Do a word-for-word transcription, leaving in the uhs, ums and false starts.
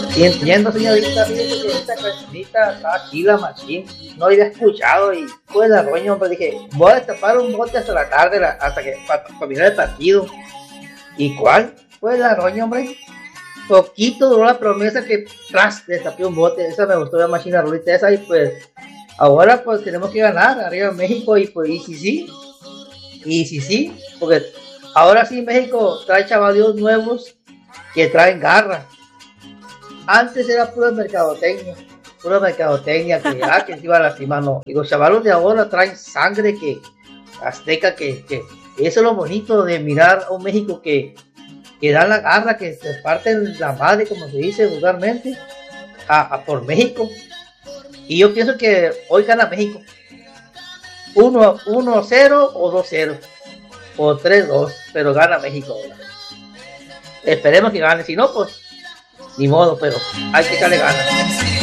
Sí, entiendo, señorita, fíjese que esta cancionita estaba chila, machín, no la había escuchado y pues la roña, hombre, dije, voy a destapar un bote hasta la tarde, la- hasta que, para mirar el partido. ¿Y cuál? Pues la roña, hombre, poquito duró la promesa que tras destapé un bote, esa me gustó la máquina rolita esa y pues, ahora pues tenemos que ganar, arriba México y pues, y si sí, y si sí, porque ahora sí México trae chavalitos nuevos que traen garra. Antes era pura mercadotecnia, pura mercadotecnia que, ah, que se iba a lastimar, no. Y los chavalos de ahora traen sangre que, azteca, que, que eso es lo bonito de mirar a un México que, que da la garra, que se parten la madre, como se dice vulgarmente, a, a por México. Y yo pienso que hoy gana México. uno cero o dos cero o tres dos, pero gana México ahora. Esperemos que gane, si no, pues ni modo, pero hay que darle ganas.